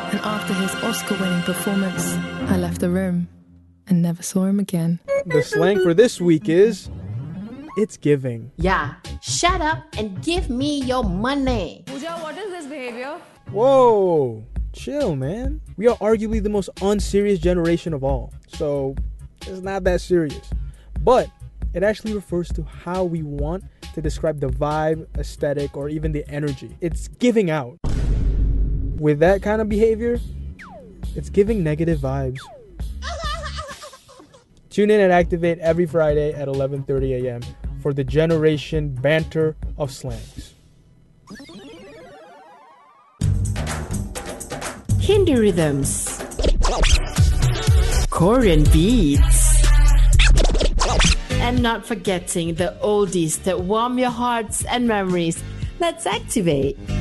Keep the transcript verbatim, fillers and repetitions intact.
And after his Oscar-winning performance, I left the room and never saw him again. The slang for this week is, it's giving. Yeah, shut up and give me your money. Pooja, what is this behavior? Whoa, chill, man. We are arguably the most unserious generation of all, so it's not that serious. But it actually refers to how we want to describe the vibe, aesthetic, or even the energy. It's giving out. With that kind of behavior, it's giving negative vibes. Tune in and Activate every Friday at eleven thirty a.m. for the generation banter of slangs. Hindi rhythms, Korean beats, and not forgetting the oldies that warm your hearts and memories. Let's activate.